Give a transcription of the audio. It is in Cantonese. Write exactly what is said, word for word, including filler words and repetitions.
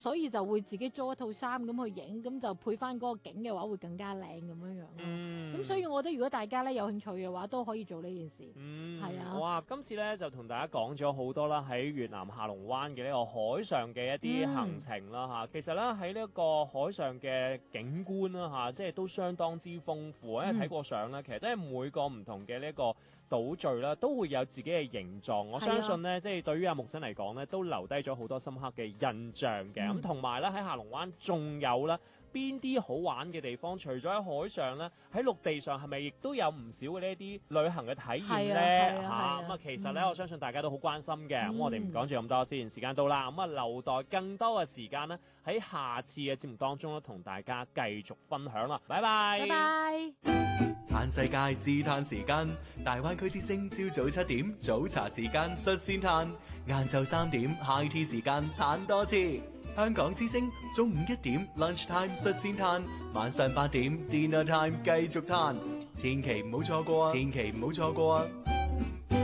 所以就會自己租一套衫咁去影，咁就配翻嗰個景嘅話會更加靚咁樣樣咯。咁、 嗯、 所以我覺得如果大家咧有興趣嘅話，都可以做呢件事。 嗯， 係啊。 哇！今次咧就同大家講咗好多啦，喺越南下龍灣嘅呢個海上嘅一啲行程啦嚇、嗯。其實咧喺呢一個海上嘅景觀啦嚇，即係都相當之豐富。因為睇過相咧，其實真係每個唔同嘅呢一個島嶼啦，都會有自己嘅形狀。我相信咧，即係對於阿木真嚟講咧，都留低咗好多深刻嘅印象嘅。咁同埋咧喺下龍灣仲有啦。邊啲好玩嘅地方？除咗喺海上咧，喺陸地上係咪亦都有唔少嘅呢一啲旅行嘅體驗咧？嚇咁啊，啊，其實咧、嗯，我相信大家都好關心嘅。咁、嗯、我哋唔講住咁多先，時間到啦。咁啊，留待更多嘅時間咧，喺下次嘅節目當中咧，同大家繼續分享啦。拜拜， 拜拜。 嘆世界自嘆時間，大灣區之聲朝早七點早茶時間率先嘆，晏晝三點 high tea 時間嘆多次。香港之聲中午一點 lunch time 率先嘆，晚上八點 dinner time 繼續嘆，千祈唔好錯過，千祈唔好錯過啊！